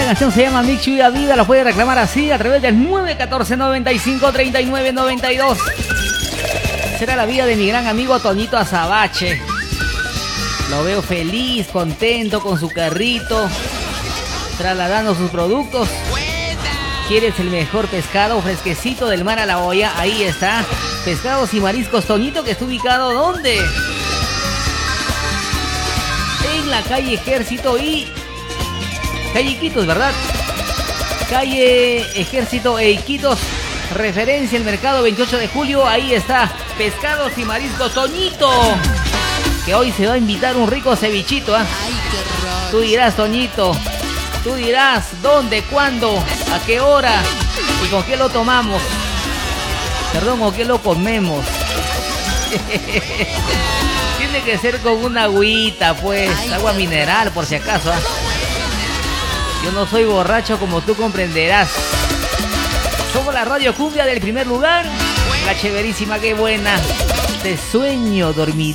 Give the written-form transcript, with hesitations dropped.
Esta canción se llama Mix Lluvia Vida. La puede reclamar así a través del 914-95-3992. Será la vida de mi gran amigo Toñito Azabache. Lo veo feliz, contento con su carrito, trasladando sus productos. ¿Quieres el mejor pescado fresquecito del mar a la olla? Ahí está. Pescados y Mariscos Toñito, que está ubicado ¿dónde? En la calle Ejército y calle Iquitos, ¿verdad? Calle Ejército e Iquitos, referencia el mercado 28 de julio. Ahí está, Pescados y Mariscos Toñito, que hoy se va a invitar un rico cevichito, ¿eh? Ay, qué rollo. Tú dirás, Toñito, tú dirás dónde, cuándo, a qué hora y con qué lo tomamos. Perdón, con qué lo comemos. Tiene que ser con una agüita, pues. Ay, agua mineral, por si acaso, ¿eh? Yo no soy borracho, como tú comprenderás. Somos la Radio Cumbia del primer lugar. La chéverísima, qué buena. Te sueño dormir.